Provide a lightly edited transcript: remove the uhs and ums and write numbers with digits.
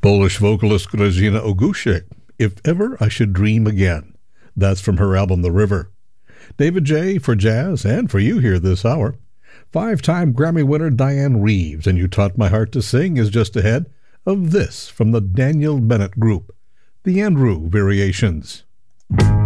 Polish vocalist Grażyna Ogusiek, If Ever I Should Dream Again. That's from her album The River. David J. for jazz, and for you here this hour. 5-time Grammy winner Diane Reeves, and You Taught My Heart to Sing is just ahead of this from the Daniel Bennett Group, the Andrew Variations.